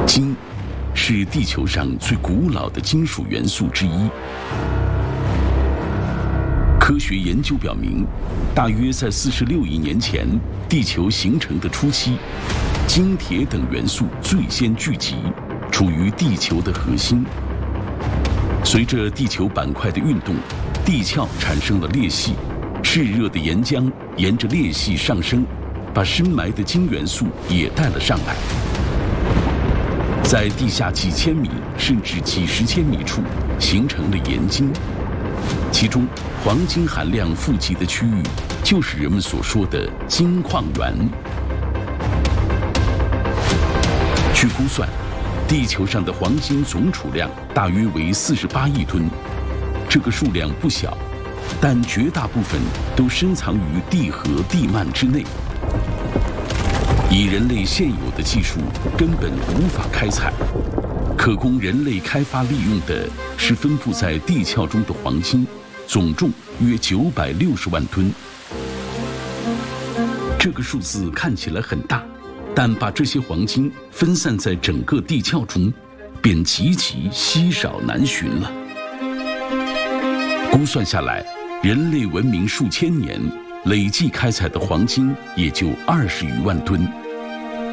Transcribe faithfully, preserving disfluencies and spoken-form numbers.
金是地球上最古老的金属元素之一。科学研究表明，大约在四十六亿年前，地球形成的初期，金、铁等元素最先聚集，处于地球的核心。随着地球板块的运动，地壳产生了裂隙，炽热的岩浆沿着裂隙上升，把深埋的金元素也带了上来。在地下几千米甚至几十千米处，形成了岩晶。其中，黄金含量富集的区域，就是人们所说的金矿源。据估算，地球上的黄金总储量大约为四十八亿吨，这个数量不小，但绝大部分都深藏于地核地幔之内。以人类现有的技术，根本无法开采。可供人类开发利用的是分布在地壳中的黄金，总重约九百六十万吨。这个数字看起来很大，但把这些黄金分散在整个地壳中，便极其稀少难寻了。估算下来，人类文明数千年累计开采的黄金也就二十余万吨。